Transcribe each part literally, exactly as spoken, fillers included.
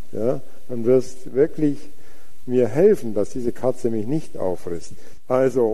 ja, und wirst wirklich mir helfen, dass diese Katze mich nicht auffrisst. Also,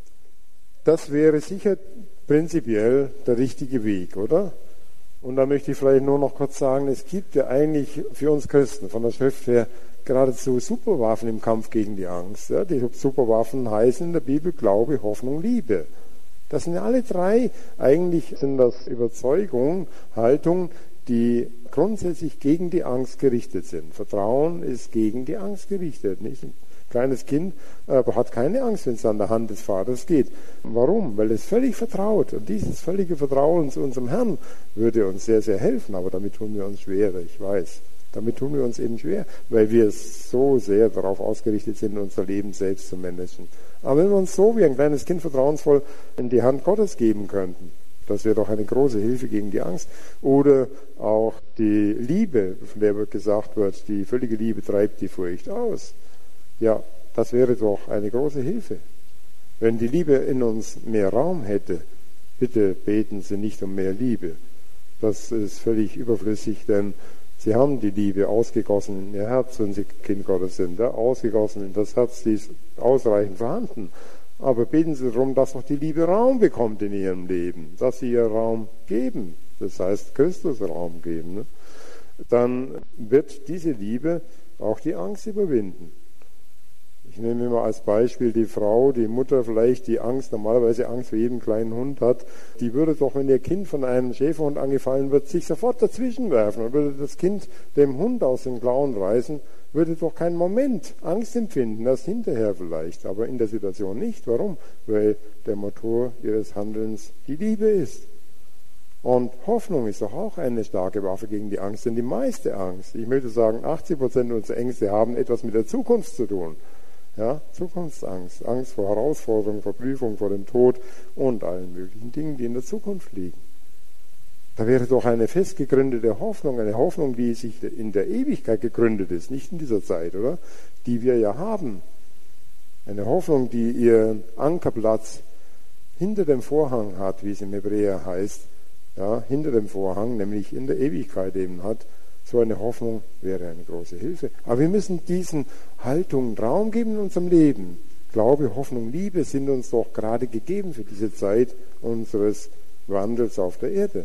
das wäre sicher prinzipiell der richtige Weg, oder? Und da möchte ich vielleicht nur noch kurz sagen, es gibt ja eigentlich für uns Christen von der Schrift her geradezu Superwaffen im Kampf gegen die Angst. Ja, die Superwaffen heißen in der Bibel Glaube, Hoffnung, Liebe. Das sind ja alle drei, eigentlich sind das Überzeugungen, Haltungen, die grundsätzlich gegen die Angst gerichtet sind. Vertrauen ist gegen die Angst gerichtet. Nicht? Ein kleines Kind äh, hat keine Angst, wenn es an der Hand des Vaters geht. Warum? Weil es völlig vertraut. Und dieses völlige Vertrauen zu unserem Herrn würde uns sehr, sehr helfen. Aber damit tun wir uns schwer, ich weiß. Damit tun wir uns eben schwer, weil wir so sehr darauf ausgerichtet sind, unser Leben selbst zu managen. Aber wenn wir uns so wie ein kleines Kind vertrauensvoll in die Hand Gottes geben könnten, das wäre doch eine große Hilfe gegen die Angst. Oder auch die Liebe, von der gesagt wird, die völlige Liebe treibt die Furcht aus. Ja, das wäre doch eine große Hilfe. Wenn die Liebe in uns mehr Raum hätte, bitte beten Sie nicht um mehr Liebe. Das ist völlig überflüssig, denn Sie haben die Liebe ausgegossen in Ihr Herz, wenn Sie Kind Gottes sind. Ja? Ausgegossen in das Herz, die ist ausreichend vorhanden. Aber beten Sie darum, dass auch die Liebe Raum bekommt in Ihrem Leben, dass Sie ihr Raum geben, das heißt Christus Raum geben. Ne? Dann wird diese Liebe auch die Angst überwinden. Ich nehme immer als Beispiel die Frau, die Mutter vielleicht, die Angst, normalerweise Angst vor jedem kleinen Hund hat, die würde doch, wenn ihr Kind von einem Schäferhund angefallen wird, sich sofort dazwischen werfen und würde das Kind dem Hund aus den Klauen reißen, würde doch keinen Moment Angst empfinden, das hinterher vielleicht, aber in der Situation nicht. Warum? Weil der Motor ihres Handelns die Liebe ist. Und Hoffnung ist doch auch eine starke Waffe gegen die Angst, denn die meiste Angst, ich möchte sagen, achtzig Prozent unserer Ängste haben etwas mit der Zukunft zu tun. Ja, Zukunftsangst, Angst vor Herausforderungen, vor Prüfung, vor dem Tod und allen möglichen Dingen, die in der Zukunft liegen. Da wäre doch eine fest gegründete Hoffnung, eine Hoffnung, die sich in der Ewigkeit gegründet ist, nicht in dieser Zeit, oder? Die wir ja haben. Eine Hoffnung, die ihren Ankerplatz hinter dem Vorhang hat, wie es im Hebräer heißt, ja, hinter dem Vorhang, nämlich in der Ewigkeit eben hat. So eine Hoffnung wäre eine große Hilfe. Aber wir müssen diesen Haltungen Raum geben in unserem Leben. Glaube, Hoffnung, Liebe sind uns doch gerade gegeben für diese Zeit unseres Wandels auf der Erde.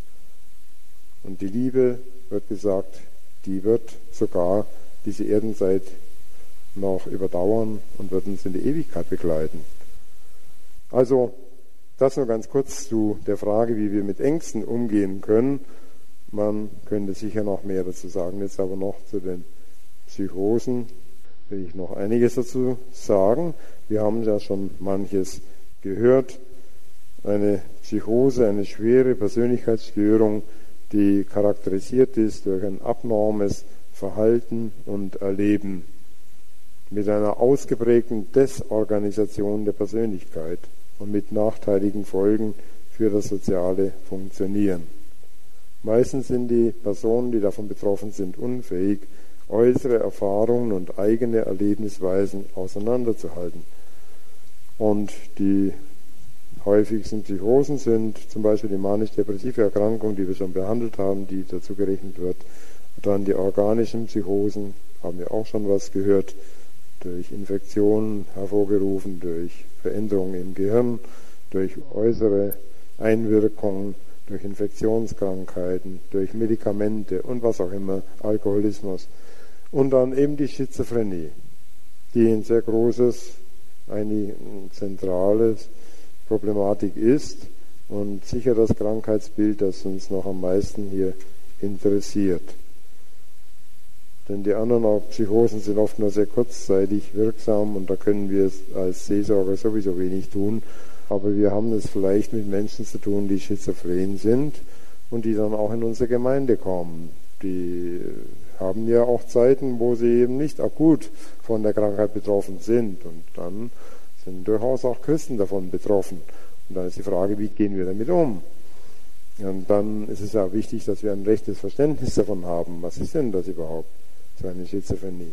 Und die Liebe, wird gesagt, die wird sogar diese Erdenzeit noch überdauern und wird uns in die Ewigkeit begleiten. Also, das nur ganz kurz zu der Frage, wie wir mit Ängsten umgehen können. Man könnte sicher noch mehr dazu sagen. Jetzt aber noch zu den Psychosen will ich noch einiges dazu sagen. Wir haben ja schon manches gehört. Eine Psychose, eine schwere Persönlichkeitsstörung, die charakterisiert ist durch ein abnormes Verhalten und Erleben mit einer ausgeprägten Desorganisation der Persönlichkeit und mit nachteiligen Folgen für das soziale Funktionieren. Meistens sind die Personen, die davon betroffen sind, unfähig, äußere Erfahrungen und eigene Erlebnisweisen auseinanderzuhalten. Und die häufigsten Psychosen sind zum Beispiel die manisch-depressive Erkrankung, die wir schon behandelt haben, die dazu gerechnet wird. Dann die organischen Psychosen, haben wir auch schon was gehört, durch Infektionen hervorgerufen, durch Veränderungen im Gehirn, durch äußere Einwirkungen, durch Infektionskrankheiten, durch Medikamente und was auch immer, Alkoholismus. Und dann eben die Schizophrenie, die ein sehr großes, eine zentrales Problematik ist und sicher das Krankheitsbild, das uns noch am meisten hier interessiert. Denn die anderen auch Psychosen sind oft nur sehr kurzzeitig wirksam und da können wir es als Seelsorger sowieso wenig tun. Aber wir haben es vielleicht mit Menschen zu tun, die schizophren sind und die dann auch in unsere Gemeinde kommen. Die haben ja auch Zeiten, wo sie eben nicht akut von der Krankheit betroffen sind. Und dann sind durchaus auch Christen davon betroffen. Und dann ist die Frage, wie gehen wir damit um? Und dann ist es auch wichtig, dass wir ein rechtes Verständnis davon haben. Was ist denn das überhaupt, so eine Schizophrenie?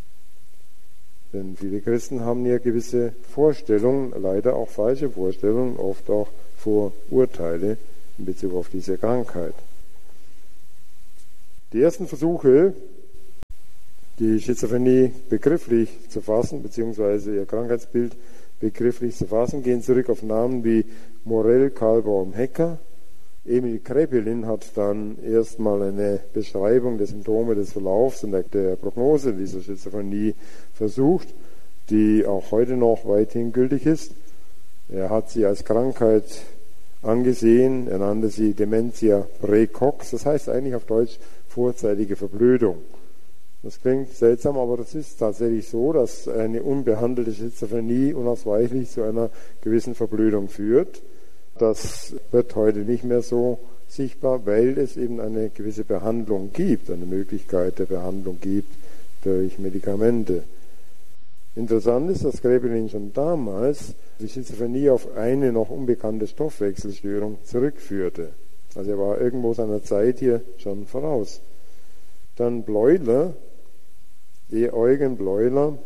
Denn viele Christen haben ja gewisse Vorstellungen, leider auch falsche Vorstellungen, oft auch Vorurteile in Bezug auf diese Krankheit. Die ersten Versuche, die Schizophrenie begrifflich zu fassen, beziehungsweise ihr Krankheitsbild begrifflich zu fassen, gehen zurück auf Namen wie Morell, Kahlbaum, Hecker. Emil Kraepelin hat dann erstmal eine Beschreibung der Symptome des Verlaufs und der Prognose dieser Schizophrenie versucht, die auch heute noch weithin gültig ist. Er hat sie als Krankheit angesehen, er nannte sie Dementia praecox, das heißt eigentlich auf Deutsch vorzeitige Verblödung. Das klingt seltsam, aber das ist tatsächlich so, dass eine unbehandelte Schizophrenie unausweichlich zu einer gewissen Verblödung führt. Das wird heute nicht mehr so sichtbar, weil es eben eine gewisse Behandlung gibt, eine Möglichkeit der Behandlung gibt durch Medikamente. Interessant ist, dass Kraepelin schon damals die Schizophrenie auf eine noch unbekannte Stoffwechselstörung zurückführte. Also er war irgendwo seiner Zeit hier schon voraus. Dann Bleuler, Eugen Bleuler,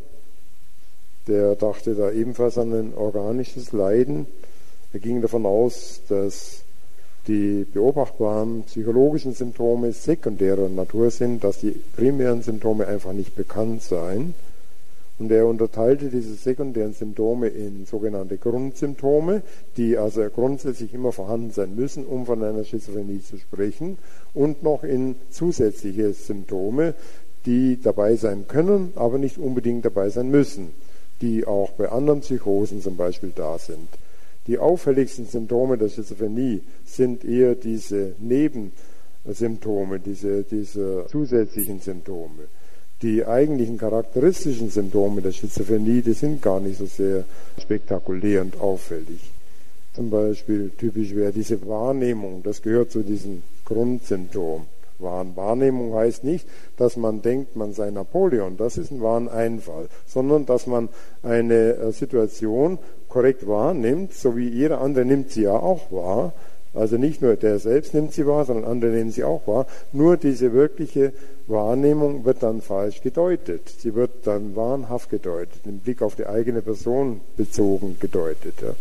der dachte da ebenfalls an ein organisches Leiden. Er ging davon aus, dass die beobachtbaren psychologischen Symptome sekundärer Natur sind, dass die primären Symptome einfach nicht bekannt seien. Und er unterteilte diese sekundären Symptome in sogenannte Grundsymptome, die also grundsätzlich immer vorhanden sein müssen, um von einer Schizophrenie zu sprechen, und noch in zusätzliche Symptome, die dabei sein können, aber nicht unbedingt dabei sein müssen, die auch bei anderen Psychosen zum Beispiel da sind. Die auffälligsten Symptome der Schizophrenie sind eher diese Nebensymptome, diese, diese zusätzlichen Symptome. Die eigentlichen charakteristischen Symptome der Schizophrenie, die sind gar nicht so sehr spektakulär und auffällig. Zum Beispiel typisch wäre diese Wahrnehmung, das gehört zu diesem Grundsymptom. Wahrnehmung heißt nicht, dass man denkt, man sei Napoleon, das ist ein Wahneinfall, sondern dass man eine Situation korrekt wahrnimmt, so wie jeder andere nimmt sie ja auch wahr. Also nicht nur der selbst nimmt sie wahr, sondern andere nehmen sie auch wahr. Nur diese wirkliche Wahrnehmung wird dann falsch gedeutet. Sie wird dann wahnhaft gedeutet, im Blick auf die eigene Person bezogen gedeutet. Ja.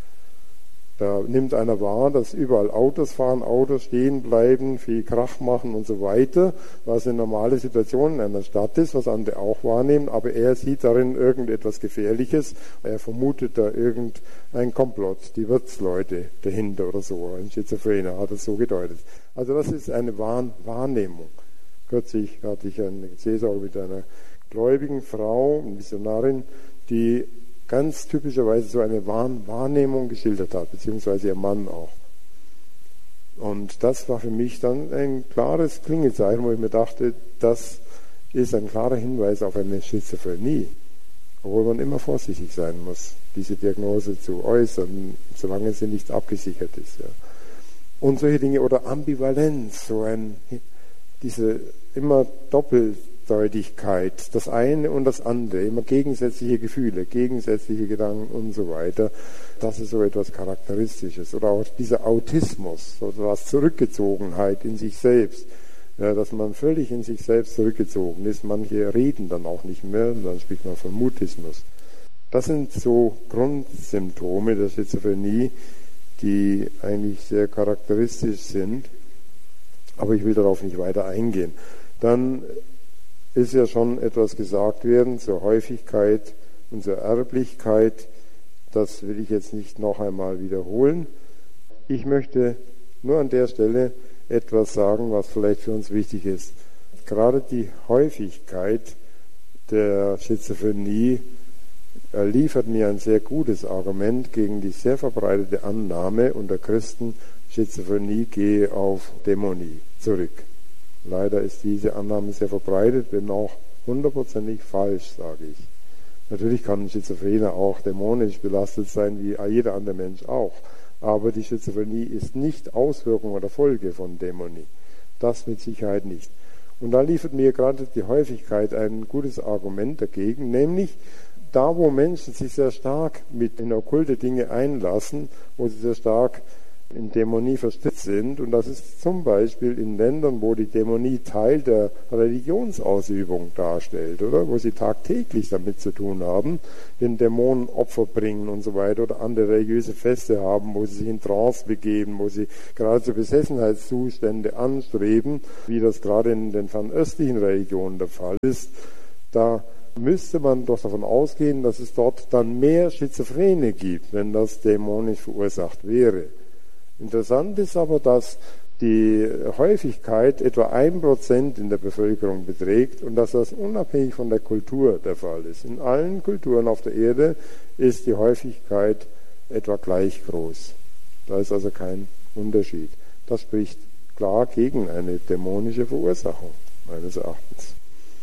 Da nimmt einer wahr, dass überall Autos fahren, Autos stehen bleiben, viel Krach machen und so weiter, was eine normale Situation in einer Stadt ist, was andere auch wahrnehmen, aber er sieht darin irgendetwas Gefährliches, er vermutet da irgendein Komplott, die Wirtsleute dahinter oder so, ein Schizophrener hat es so gedeutet. Also das ist eine Wahr- Wahrnehmung. Kürzlich hatte ich eine Cäsar mit einer gläubigen Frau, eine Missionarin, die ganz typischerweise so eine Wahrnehmung geschildert hat, beziehungsweise ihr Mann auch. Und das war für mich dann ein klares Klingelzeichen, wo ich mir dachte, das ist ein klarer Hinweis auf eine Schizophrenie, obwohl man immer vorsichtig sein muss, diese Diagnose zu äußern, solange sie nicht abgesichert ist. Ja. Und solche Dinge, oder Ambivalenz, so ein, diese immer Doppeldeutigkeit, das eine und das andere, immer gegensätzliche Gefühle, gegensätzliche Gedanken und so weiter, das ist so etwas Charakteristisches. Oder auch dieser Autismus, so etwas Zurückgezogenheit in sich selbst, ja, dass man völlig in sich selbst zurückgezogen ist. Manche reden dann auch nicht mehr, dann spricht man von Mutismus. Das sind so Grundsymptome der Schizophrenie, die eigentlich sehr charakteristisch sind, aber ich will darauf nicht weiter eingehen. Dann ist ja schon etwas gesagt werden zur Häufigkeit und zur Erblichkeit. Das will ich jetzt nicht noch einmal wiederholen. Ich möchte nur an der Stelle etwas sagen, was vielleicht für uns wichtig ist. Gerade die Häufigkeit der Schizophrenie liefert mir ein sehr gutes Argument gegen die sehr verbreitete Annahme unter Christen, Schizophrenie gehe auf Dämonie zurück. Leider ist diese Annahme sehr verbreitet, wenn auch hundertprozentig falsch, sage ich. Natürlich kann ein Schizophrener auch dämonisch belastet sein, wie jeder andere Mensch auch. Aber die Schizophrenie ist nicht Auswirkung oder Folge von Dämonie. Das mit Sicherheit nicht. Und da liefert mir gerade die Häufigkeit ein gutes Argument dagegen, nämlich da, wo Menschen sich sehr stark mit in okkulte Dinge einlassen, wo sie sehr stark in Dämonie verstrickt sind, und das ist zum Beispiel in Ländern, wo die Dämonie Teil der Religionsausübung darstellt, oder wo sie tagtäglich damit zu tun haben, den Dämonen Opfer bringen und so weiter, oder andere religiöse Feste haben, wo sie sich in Trance begeben, wo sie geradezu Besessenheitszustände anstreben, wie das gerade in den fernöstlichen Religionen der Fall ist. Da müsste man doch davon ausgehen, dass es dort dann mehr Schizophrene gibt, wenn das dämonisch verursacht wäre. Interessant ist aber, dass die Häufigkeit etwa ein Prozent in der Bevölkerung beträgt und dass das unabhängig von der Kultur der Fall ist. In allen Kulturen auf der Erde ist die Häufigkeit etwa gleich groß. Da ist also kein Unterschied. Das spricht klar gegen eine dämonische Verursachung, meines Erachtens.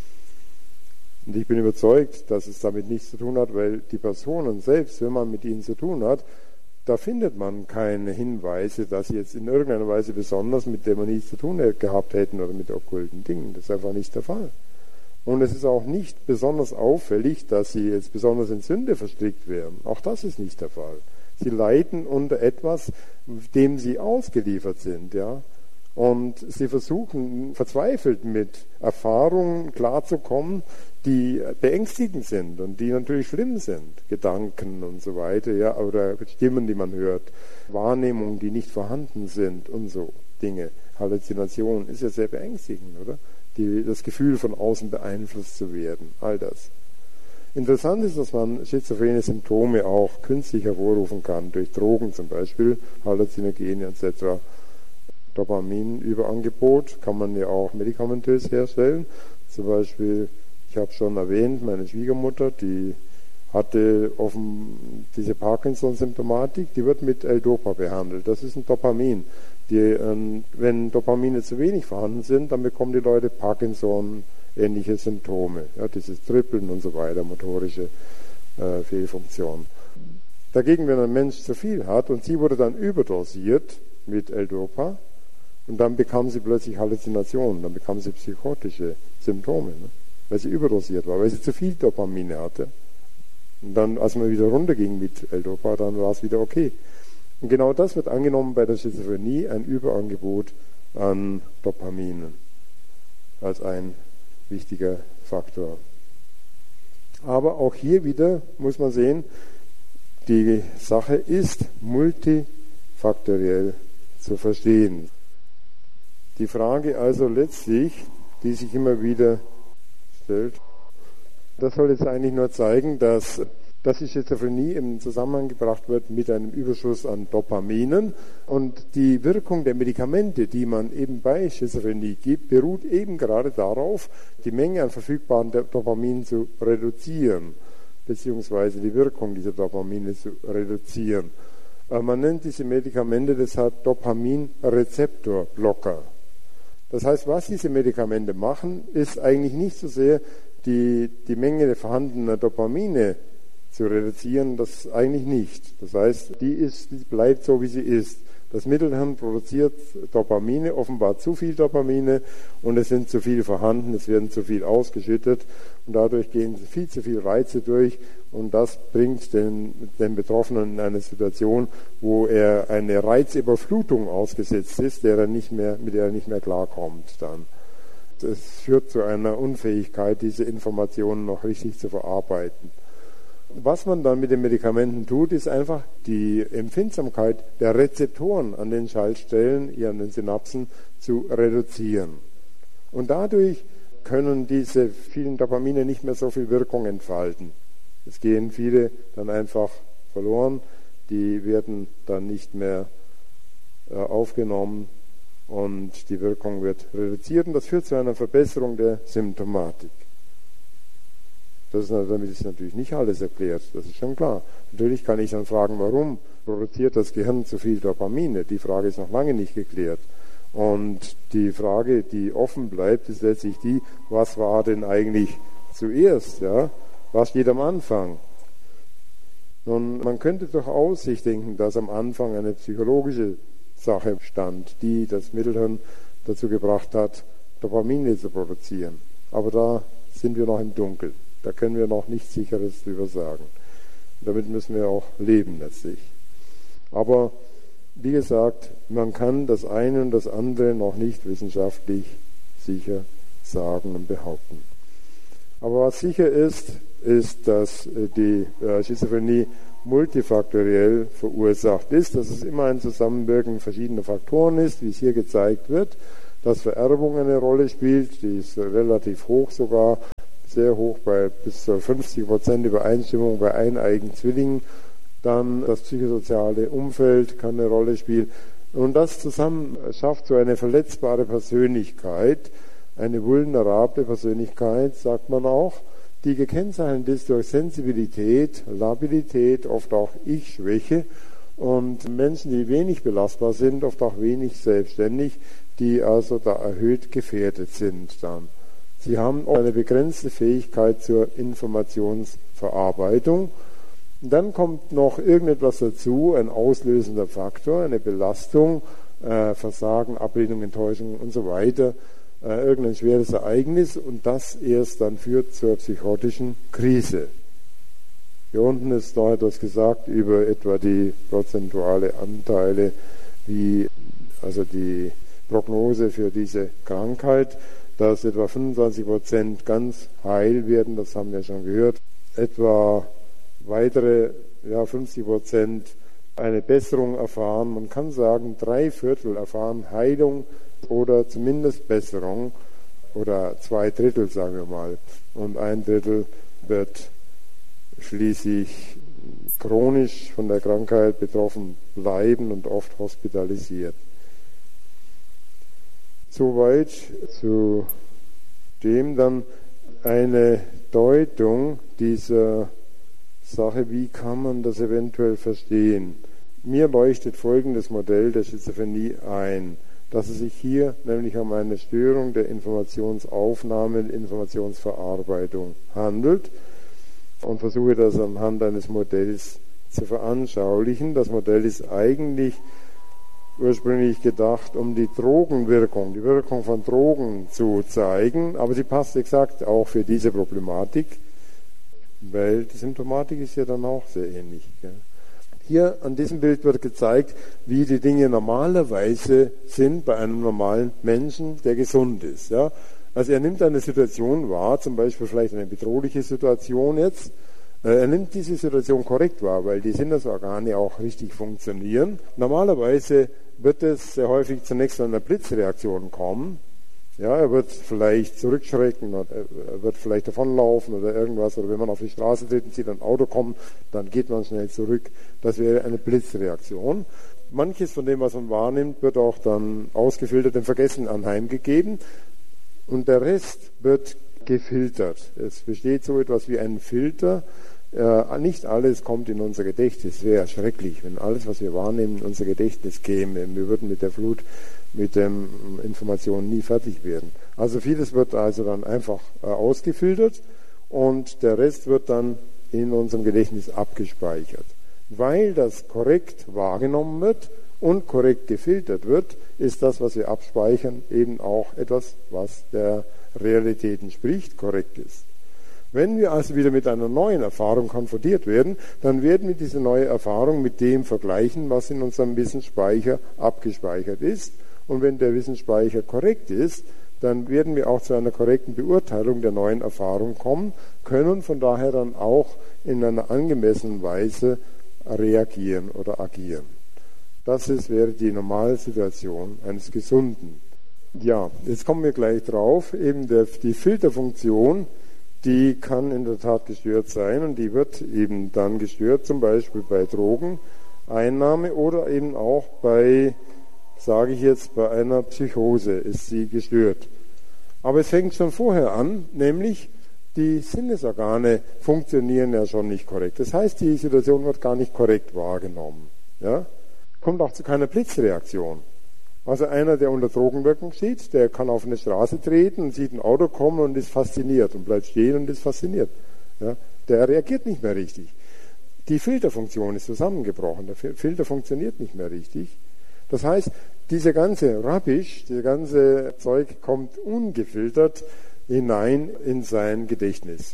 Und ich bin überzeugt, dass es damit nichts zu tun hat, weil die Personen selbst, wenn man mit ihnen zu tun hat, da findet man keine Hinweise, dass sie jetzt in irgendeiner Weise besonders mit Dämonie zu tun gehabt hätten oder mit okkulten Dingen. Das ist einfach nicht der Fall. Und es ist auch nicht besonders auffällig, dass sie jetzt besonders in Sünde verstrickt wären. Auch das ist nicht der Fall. Sie leiden unter etwas, dem sie ausgeliefert sind, ja. Und sie versuchen verzweifelt mit Erfahrungen klarzukommen, die beängstigend sind und die natürlich schlimm sind. Gedanken und so weiter, ja, oder Stimmen, die man hört, Wahrnehmungen, die nicht vorhanden sind und so Dinge. Halluzination ist ja sehr beängstigend, oder? Die, das Gefühl, von außen beeinflusst zu werden, all das. Interessant ist, dass man schizophrene Symptome auch künstlich hervorrufen kann, durch Drogen zum Beispiel, Halluzinogene et cetera. Dopaminüberangebot kann man ja auch medikamentös herstellen. Zum Beispiel, ich habe schon erwähnt, meine Schwiegermutter, die hatte offen diese Parkinson-Symptomatik, die wird mit L-Dopa behandelt. Das ist ein Dopamin. Die, äh, wenn Dopamine zu wenig vorhanden sind, dann bekommen die Leute Parkinson-ähnliche Symptome. Ja, dieses Trippeln und so weiter, motorische äh, Fehlfunktion. Dagegen, wenn ein Mensch zu viel hat und sie wurde dann überdosiert mit L-Dopa, und dann bekam sie plötzlich Halluzinationen, dann bekam sie psychotische Symptome, ne? Weil sie überdosiert war, weil sie zu viel Dopamine hatte. Und dann, als man wieder runterging mit L-Dopa, dann war es wieder okay. Und genau das wird angenommen bei der Schizophrenie, ein Überangebot an Dopaminen, als ein wichtiger Faktor. Aber auch hier wieder muss man sehen, die Sache ist multifaktoriell zu verstehen. Die Frage also letztlich, die sich immer wieder stellt, das soll jetzt eigentlich nur zeigen, dass, dass die Schizophrenie im Zusammenhang gebracht wird mit einem Überschuss an Dopaminen und die Wirkung der Medikamente, die man eben bei Schizophrenie gibt, beruht eben gerade darauf, die Menge an verfügbaren Dopaminen zu reduzieren, beziehungsweise die Wirkung dieser Dopamine zu reduzieren. Man nennt diese Medikamente deshalb Dopaminrezeptorblocker. Das heißt, was diese Medikamente machen, ist eigentlich nicht so sehr die, die Menge vorhandener Dopamine zu reduzieren, das eigentlich nicht. Das heißt, die, ist, die bleibt so, wie sie ist. Das Mittelhirn produziert Dopamine, offenbar zu viel Dopamine, und es sind zu viel vorhanden, es werden zu viel ausgeschüttet und dadurch gehen viel zu viele Reize durch und das bringt den, den Betroffenen in eine Situation, wo er eine Reizüberflutung ausgesetzt ist, der er nicht mehr, mit der er nicht mehr klarkommt dann. Es führt zu einer Unfähigkeit, diese Informationen noch richtig zu verarbeiten. Was man dann mit den Medikamenten tut, ist einfach die Empfindsamkeit der Rezeptoren an den Schaltstellen, hier an den Synapsen, zu reduzieren. Und dadurch können diese vielen Dopamine nicht mehr so viel Wirkung entfalten. Es gehen viele dann einfach verloren, die werden dann nicht mehr äh, aufgenommen und die Wirkung wird reduziert und das führt zu einer Verbesserung der Symptomatik. Das ist, damit ist natürlich nicht alles erklärt, das ist schon klar. Natürlich kann ich dann fragen, warum produziert das Gehirn zu viel Dopamine? Die Frage ist noch lange nicht geklärt. Und die Frage, die offen bleibt, ist letztlich die, was war denn eigentlich zuerst? Ja? Was steht am Anfang? Nun, man könnte durchaus sich denken, dass am Anfang eine psychologische Sache stand, die das Mittelhirn dazu gebracht hat, Dopamine zu produzieren. Aber da sind wir noch im Dunkeln. Da können wir noch nichts Sicheres drüber sagen. Damit müssen wir auch leben letztlich. Aber wie gesagt, man kann das eine und das andere noch nicht wissenschaftlich sicher sagen und behaupten. Aber was sicher ist, ist, dass die Schizophrenie multifaktoriell verursacht ist, dass es immer ein Zusammenwirken verschiedener Faktoren ist, wie es hier gezeigt wird, dass Vererbung eine Rolle spielt, die ist relativ hoch sogar. Es sehr hoch, bei bis zu fünfzig Prozent Übereinstimmung bei eineigen Zwillingen. Dann das psychosoziale Umfeld kann eine Rolle spielen. Und das zusammen schafft so eine verletzbare Persönlichkeit, eine vulnerable Persönlichkeit, sagt man auch, die gekennzeichnet ist durch Sensibilität, Labilität, oft auch Ich-Schwäche und Menschen, die wenig belastbar sind, oft auch wenig selbstständig, die also da erhöht gefährdet sind dann. Sie haben auch eine begrenzte Fähigkeit zur Informationsverarbeitung. Und dann kommt noch irgendetwas dazu, ein auslösender Faktor, eine Belastung, äh, Versagen, Ablehnung, Enttäuschung und so weiter, äh, irgendein schweres Ereignis und das erst dann führt zur psychotischen Krise. Hier unten ist noch etwas gesagt über etwa die prozentuale Anteile, wie also die Prognose für diese Krankheit, dass etwa fünfundzwanzig Prozent ganz heil werden, das haben wir schon gehört, etwa weitere ja, fünfzig Prozent eine Besserung erfahren. Man kann sagen, drei Viertel erfahren Heilung oder zumindest Besserung oder zwei Drittel, sagen wir mal. Und ein Drittel wird schließlich chronisch von der Krankheit betroffen bleiben und oft hospitalisiert. Soweit zu dem dann eine Deutung dieser Sache, wie kann man das eventuell verstehen? Mir leuchtet folgendes Modell der Schizophrenie ein, dass es sich hier nämlich um eine Störung der Informationsaufnahme und Informationsverarbeitung handelt und versuche das anhand eines Modells zu veranschaulichen. Das Modell ist eigentlich ursprünglich gedacht, um die Drogenwirkung, die Wirkung von Drogen zu zeigen, aber sie passt exakt auch für diese Problematik, weil die Symptomatik ist ja dann auch sehr ähnlich. Gell? Hier an diesem Bild wird gezeigt, wie die Dinge normalerweise sind bei einem normalen Menschen, der gesund ist. Ja? Also er nimmt eine Situation wahr, zum Beispiel vielleicht eine bedrohliche Situation jetzt. Er nimmt diese Situation korrekt wahr, weil die Sinnesorgane auch richtig funktionieren. Normalerweise wird es sehr häufig zunächst zu einer Blitzreaktion kommen. Ja, er wird vielleicht zurückschrecken, er wird vielleicht davonlaufen oder irgendwas. Oder wenn man auf die Straße tritt und sieht ein Auto kommen, dann geht man schnell zurück. Das wäre eine Blitzreaktion. Manches von dem, was man wahrnimmt, wird auch dann ausgefiltert und vergessen anheimgegeben. Und der Rest wird gefiltert. Es besteht so etwas wie ein Filter. Äh, nicht alles kommt in unser Gedächtnis. Es wäre schrecklich, wenn alles, was wir wahrnehmen, in unser Gedächtnis käme. Wir würden mit der Flut, mit den Informationen nie fertig werden. Also vieles wird also dann einfach äh, ausgefiltert und der Rest wird dann in unserem Gedächtnis abgespeichert. Weil das korrekt wahrgenommen wird und korrekt gefiltert wird, ist das, was wir abspeichern, eben auch etwas, was der Realität entspricht, korrekt ist. Wenn wir also wieder mit einer neuen Erfahrung konfrontiert werden, dann werden wir diese neue Erfahrung mit dem vergleichen, was in unserem Wissensspeicher abgespeichert ist. Und wenn der Wissensspeicher korrekt ist, dann werden wir auch zu einer korrekten Beurteilung der neuen Erfahrung kommen, können von daher dann auch in einer angemessenen Weise reagieren oder agieren. Das ist, wäre die Normalsituation eines Gesunden. Ja, jetzt kommen wir gleich drauf, eben der, die Filterfunktion, die kann in der Tat gestört sein und die wird eben dann gestört, zum Beispiel bei Drogeneinnahme oder eben auch bei, sage ich jetzt, bei einer Psychose ist sie gestört. Aber es fängt schon vorher an, nämlich die Sinnesorgane funktionieren ja schon nicht korrekt. Das heißt, die Situation wird gar nicht korrekt wahrgenommen. Ja? Kommt auch zu keiner Blitzreaktion. Also einer, der unter Drogenwirkung steht, der kann auf eine Straße treten und sieht ein Auto kommen und ist fasziniert und bleibt stehen und ist fasziniert. Ja, der reagiert nicht mehr richtig. Die Filterfunktion ist zusammengebrochen. Der Filter funktioniert nicht mehr richtig. Das heißt, diese ganze Rubbish, dieses ganze Zeug kommt ungefiltert hinein in sein Gedächtnis.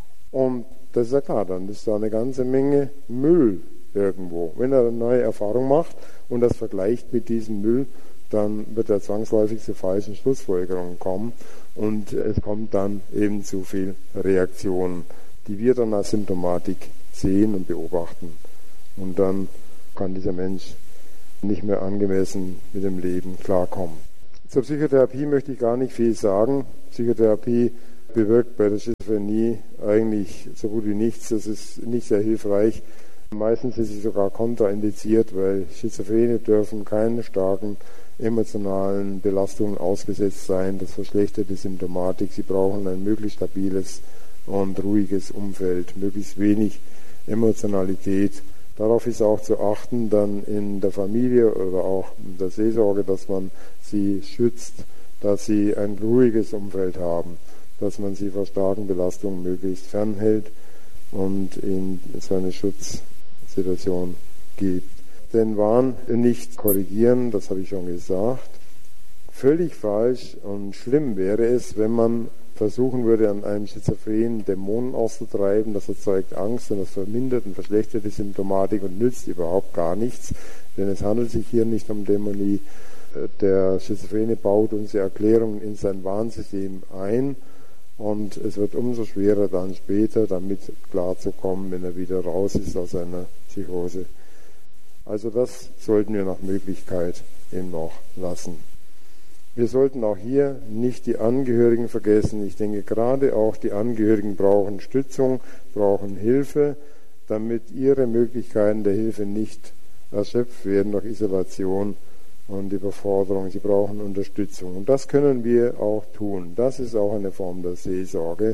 Und das ist ja klar, dann ist da eine ganze Menge Müll irgendwo. Wenn er eine neue Erfahrung macht und das vergleicht mit diesem Müll, dann wird er zwangsläufig zu falschen Schlussfolgerungen kommen und es kommt dann eben zu viel Reaktionen, die wir dann als Symptomatik sehen und beobachten. Und dann kann dieser Mensch nicht mehr angemessen mit dem Leben klarkommen. Zur Psychotherapie möchte ich gar nicht viel sagen. Psychotherapie bewirkt bei der Schizophrenie eigentlich so gut wie nichts. Das ist nicht sehr hilfreich. Meistens ist sie sogar kontraindiziert, weil Schizophrene dürfen keinen starken emotionalen Belastungen ausgesetzt sein. Das verschlechtert die Symptomatik. Sie brauchen ein möglichst stabiles und ruhiges Umfeld, möglichst wenig Emotionalität. Darauf ist auch zu achten, dann in der Familie oder auch in der Seelsorge, dass man sie schützt, dass sie ein ruhiges Umfeld haben, dass man sie vor starken Belastungen möglichst fernhält und ihnen so eine Schutzsituation gibt. Den Wahn nicht korrigieren, das habe ich schon gesagt. Völlig falsch und schlimm wäre es, wenn man versuchen würde, an einem Schizophrenen Dämonen auszutreiben. Das erzeugt Angst und das vermindert und verschlechtert die Symptomatik und nützt überhaupt gar nichts, denn es handelt sich hier nicht um Dämonie. Der Schizophrene baut unsere Erklärungen in sein Warnsystem ein und es wird umso schwerer dann später damit klarzukommen, wenn er wieder raus ist aus einer Psychose. Also das sollten wir nach Möglichkeit eben noch lassen. Wir sollten auch hier nicht die Angehörigen vergessen. Ich denke, gerade auch die Angehörigen brauchen Stützung, brauchen Hilfe, damit ihre Möglichkeiten der Hilfe nicht erschöpft werden durch Isolation und Überforderung. Sie brauchen Unterstützung. Und das können wir auch tun. Das ist auch eine Form der Seelsorge.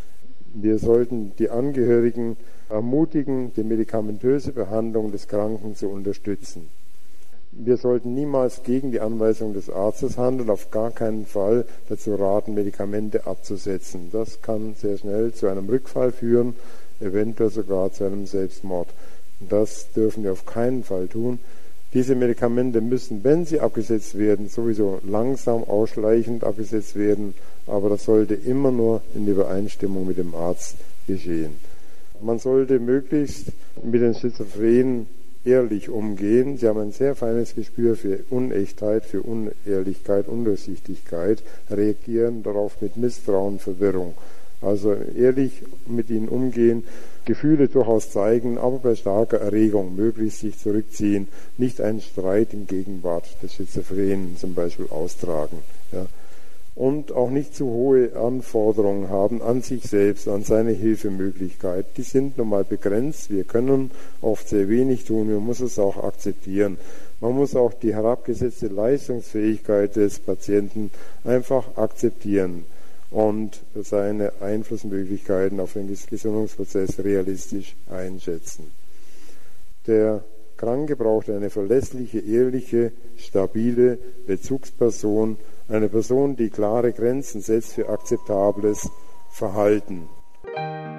Wir sollten die Angehörigen ermutigen, die medikamentöse Behandlung des Kranken zu unterstützen. Wir sollten niemals gegen die Anweisung des Arztes handeln, auf gar keinen Fall dazu raten, Medikamente abzusetzen. Das kann sehr schnell zu einem Rückfall führen, eventuell sogar zu einem Selbstmord. Und das dürfen wir auf keinen Fall tun. Diese Medikamente müssen, wenn sie abgesetzt werden, sowieso langsam, ausschleichend abgesetzt werden, aber das sollte immer nur in Übereinstimmung mit dem Arzt geschehen. Man sollte möglichst mit den Schizophrenen ehrlich umgehen. Sie haben ein sehr feines Gespür für Unechtheit, für Unehrlichkeit, Undurchsichtigkeit, reagieren darauf mit Misstrauen, Verwirrung. Also ehrlich mit ihnen umgehen, Gefühle durchaus zeigen, aber bei starker Erregung möglichst sich zurückziehen, nicht einen Streit in Gegenwart des Schizophrenen zum Beispiel austragen. Ja. Und auch nicht zu hohe Anforderungen haben an sich selbst, an seine Hilfemöglichkeit. Die sind nun mal begrenzt. Wir können oft sehr wenig tun. Man muss es auch akzeptieren. Man muss auch die herabgesetzte Leistungsfähigkeit des Patienten einfach akzeptieren und seine Einflussmöglichkeiten auf den Gesundungsprozess realistisch einschätzen. Der Kranke braucht eine verlässliche, ehrliche, stabile Bezugsperson, eine Person, die klare Grenzen setzt für akzeptables Verhalten.